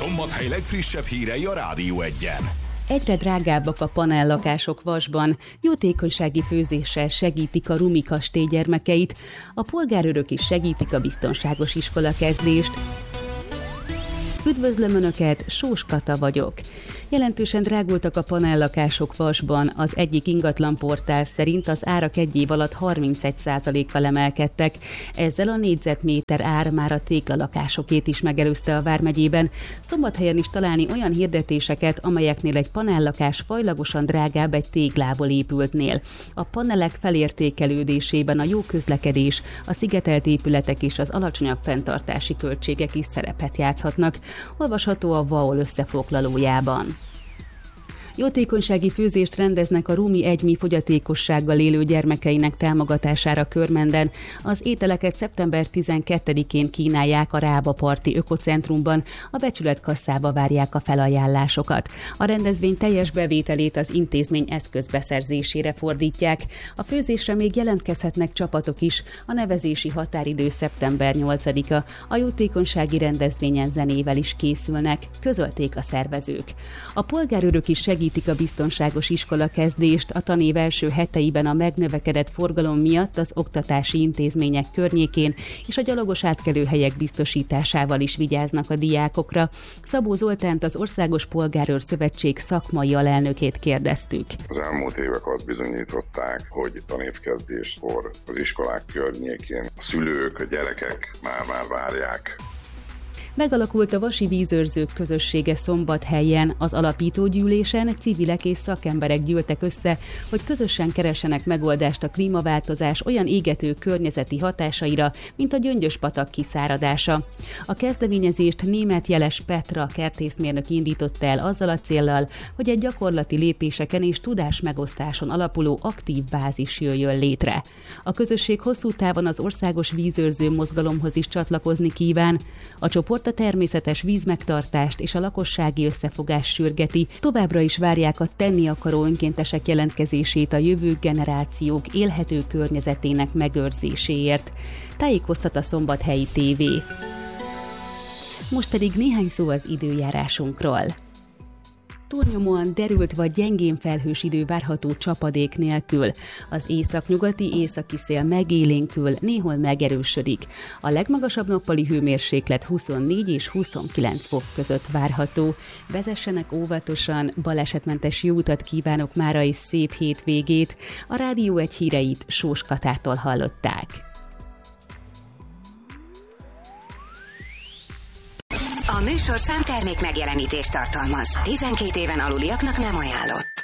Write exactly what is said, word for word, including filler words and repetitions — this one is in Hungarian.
Szombathely legfrissebb hírei a Rádió Egyen. Egyre drágábbak a panellakások Vasban, jótékonysági főzéssel segítik a Rumi kastély gyermekeit, a polgárőrök is segítik a biztonságos iskolakezdést. Üdvözlöm Önöket, Sós Kata vagyok. Jelentősen drágultak a panellakások Vasban, az egyik ingatlanportál szerint az árak egy év alatt harmincegy százalékkal emelkedtek. Ezzel a négyzetméter ár már a téglalakásokét is megelőzte a Vármegyében. Szombathelyen is találni olyan hirdetéseket, amelyeknél egy panellakás fajlagosan drágább egy téglából épültnél. A panelek felértékelődésében a jó közlekedés, a szigetelt épületek és az alacsonyabb fenntartási költségek is szerepet játszhatnak. Olvasható a vé á o el összefoglalójában. Jótékonysági főzést rendeznek a Rumi egymi fogyatékossággal élő gyermekeinek támogatására Körmenden. Az ételeket szeptember tizenkettedikén kínálják a Rába Parti Ökocentrumban, a becsületkasszába várják a felajánlásokat. A rendezvény teljes bevételét az intézmény eszközbeszerzésére fordítják. A főzésre még jelentkezhetnek csapatok is, a nevezési határidő szeptember nyolcadika. A jótékonysági rendezvényen zenével is készülnek, közölték a szervezők. A polgárőrök is segítik a biztonságos iskolakezdést. A tanév első heteiben a megnövekedett forgalom miatt az oktatási intézmények környékén és a gyalogos átkelőhelyek biztosításával is vigyáznak a diákokra. Szabó Zoltánt, az Országos Polgárőr Szövetség szakmai alelnökét kérdeztük. Az elmúlt évek azt bizonyították, hogy tanévkezdéskor az iskolák környékén a szülők, a gyerekek már-már várják. Megalakult a Vasi Vízőrzők közössége Szombathelyen. Az alapítógyűlésen civilek és szakemberek gyűltek össze, hogy közösen keressenek megoldást a klímaváltozás olyan égető környezeti hatásaira, mint a Gyöngyös-patak kiszáradása. A kezdeményezést Németh Jeles Petra kertészmérnök indította el azzal a céllal, hogy egy gyakorlati lépéseken és tudásmegosztáson alapuló aktív bázis jöjjön létre. A közösség hosszú távon az országos vízőrző mozgalomhoz is csatlakozni kíván. A csoport a természetes vízmegtartást és a lakossági összefogás sürgeti. Továbbra is várják a tenni akaró önkéntesek jelentkezését a jövő generációk élhető környezetének megőrzéséért. Tájékoztat a Szombathelyi té vé. Most pedig néhány szó az időjárásunkról. Túlnyomóan derült vagy gyengén felhős idő várható csapadék nélkül. Az északnyugati északi szél megélénkül, néhol megerősödik. A legmagasabb nappali hőmérséklet huszonnégy és huszonkilenc fok között várható. Vezessenek óvatosan, balesetmentes jó utat kívánok mára és szép hétvégét. A Rádió egy híreit Sós Katától hallották. A műsorszám termék megjelenítést tartalmaz. tizenkét éven aluliaknak nem ajánlott.